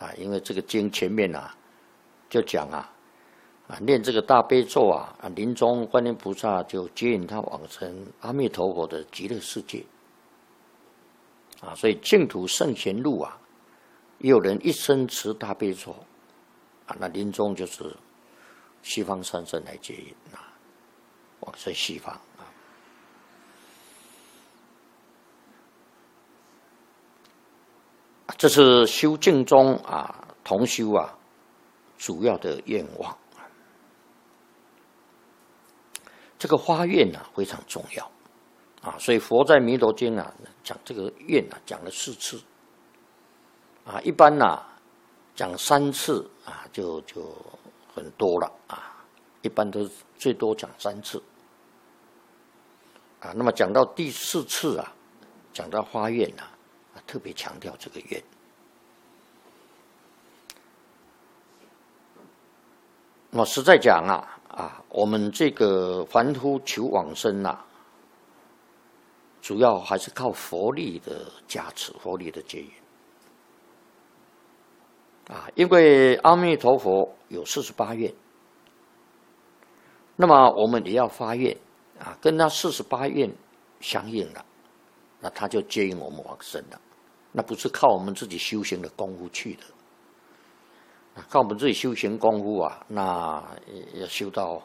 因为这个经前面就讲念这个大悲咒临终观音菩萨就接引他往生阿弥陀佛的极乐世界所以净土圣贤录也有人一生持大悲咒那临终就是西方三圣来接引往生西方这是修净宗同修主要的愿望。这个发愿非常重要所以佛在弥陀经讲这个愿讲了4次一般讲3次就很多了一般都最多讲3次那么讲到第4次讲到发愿特别强调这个愿。那么实在讲我们这个凡夫求往生主要还是靠佛力的加持，佛力的接引因为阿弥陀佛有48愿，那么我们也要发愿跟他48愿相应了，那他就接引我们往生了。那不是靠我们自己修行的功夫去的，靠我们自己修行功夫那要修到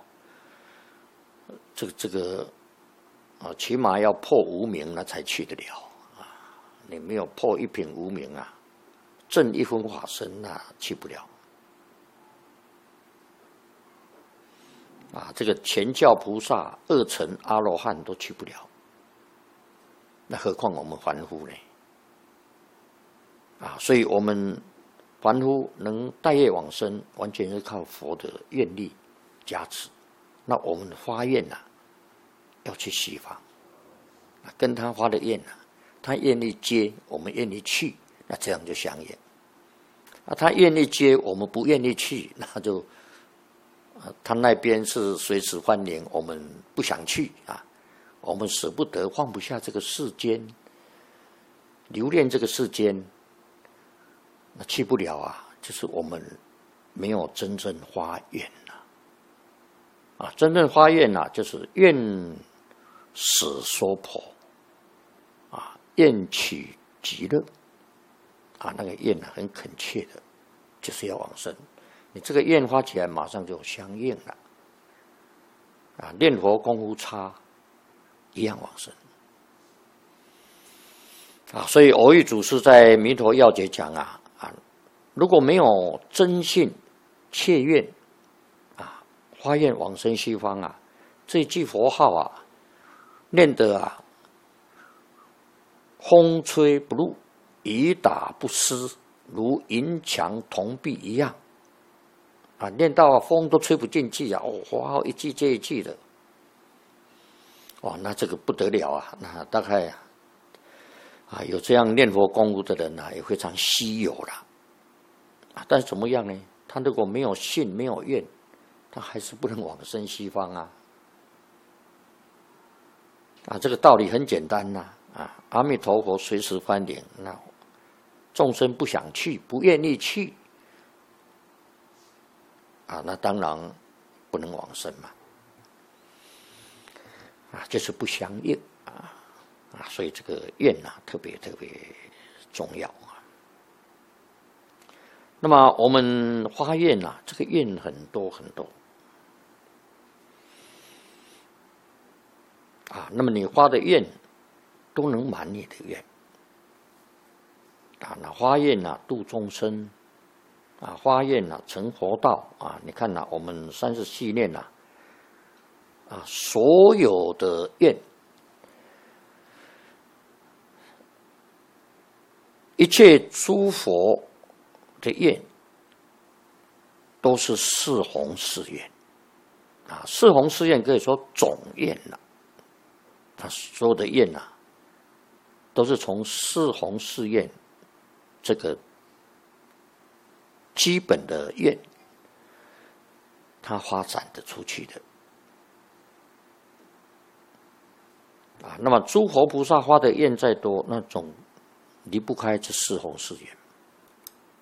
这个起码要破无明那才去得了你没有破一品无明证一分法身去不了这个前教菩萨2乘阿罗汉都去不了，那何况我们凡夫呢？所以我们凡夫能带业往生，完全是靠佛的愿力加持。那我们发愿要去西方，跟他发的愿他愿意接，我们愿意去，那这样就相应。他愿意接，我们不愿意去，那就他那边是随时欢迎，我们不想去我们舍不得，放不下这个世间，留恋这个世间，那去不了就是我们没有真正发愿真正发愿就是愿使娑婆愿取极乐那个愿很恳切的，就是要往生。你这个愿发起来，马上就相应了念佛功夫差，一样往生所以偶遇祖师在《弥陀要解》讲如果没有真信切愿发愿往生西方这句佛号念得风吹不入，雨打不湿，如银墙铜壁一样念到风都吹不进去佛号一句接一句的那这个不得了那大概有这样念佛功夫的人也非常稀有了但是怎么样呢？他如果没有信没有愿，他还是不能往生西方这个道理很简单阿弥陀佛随时欢迎，那众生不想去，不愿意去那当然不能往生嘛就是不相应所以这个愿特别特别重要那么我们发愿这个愿很多很多那么你发的愿都能满你的愿那发愿度众生发愿成佛道你看我们34念所有的愿，一切诸佛的愿都是四弘誓愿四弘誓愿可以说总愿所有的愿都是从四弘誓愿这个基本的愿它发展的出去的那么诸佛菩萨发的愿再多，那总离不开这四弘誓愿